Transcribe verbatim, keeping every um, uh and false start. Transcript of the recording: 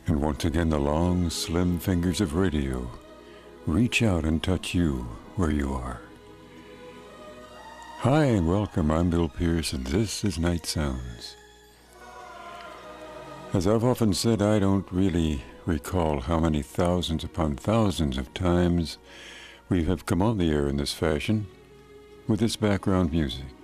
And once again, the long, slim fingers of radio reach out and touch you where you are. Hi and welcome, I'm Bill Pierce and this is Night Sounds. As I've often said, I don't really recall how many thousands upon thousands of times we have come on the air in this fashion with this background music.